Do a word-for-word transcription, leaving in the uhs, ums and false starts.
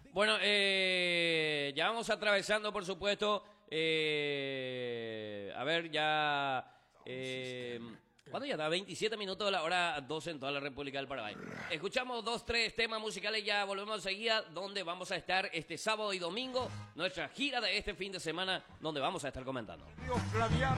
Bueno, eh, ya vamos atravesando, por supuesto, eh, a ver, ya... Eh, ¿Cuándo ya da? veintisiete minutos de la hora doce en toda la República del Paraguay. Escuchamos dos, tres temas musicales, ya volvemos enseguida, donde vamos a estar este sábado y domingo, nuestra gira de este fin de semana, donde vamos a estar comentando. Flaviano.